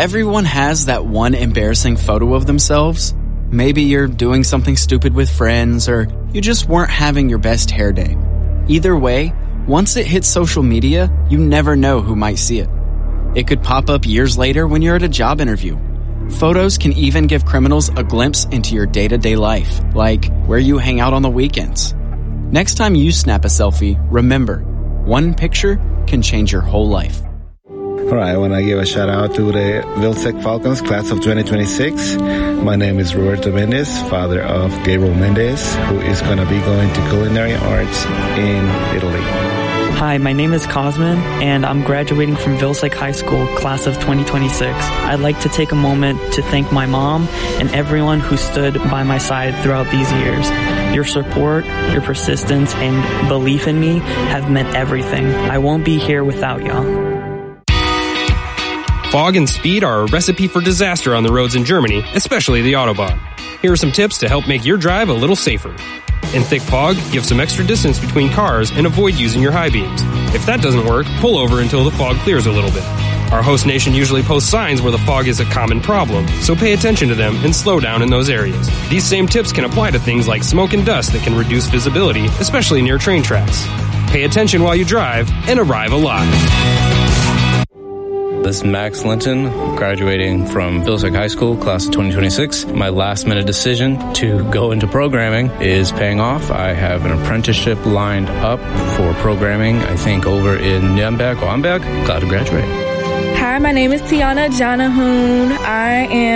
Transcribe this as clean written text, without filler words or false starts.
Everyone has that one embarrassing photo of themselves. Maybe you're doing something stupid with friends, or you just weren't having your best hair day. Either way, once it hits social media, you never know who might see it. It could pop up years later when you're at a job interview. Photos can even give criminals a glimpse into your day-to-day life, like where you hang out on the weekends. Next time you snap a selfie, remember, one picture can change your whole life. All right, I want to give a shout out to the Vilsec Falcons class of 2026. My name is Roberto Mendez, father of Gabriel Mendez, who is going to be going to culinary arts in Italy. Hi, my name is Cosmin, and I'm graduating from Vilsec High School, class of 2026. I'd like to take a moment to thank my mom and everyone who stood by my side throughout these years. Your support, your persistence, and belief in me have meant everything. I won't be here without y'all. Fog and speed are a recipe for disaster on the roads in Germany, especially the Autobahn. Here are some tips to help make your drive a little safer. In thick fog, give some extra distance between cars and avoid using your high beams. If that doesn't work, pull over until the fog clears a little bit. Our host nation usually posts signs where the fog is a common problem, so pay attention to them and slow down in those areas. These same tips can apply to things like smoke and dust that can reduce visibility, especially near train tracks. Pay attention while you drive and arrive alive. This is Max Linton, graduating from Vilsec High School, class of 2026. My last-minute decision to go into programming is paying off. I have an apprenticeship lined up for programming, I think, over in Nürnberg or Amberg. Glad to graduate. Hi, my name is Tiana Janahoon. I am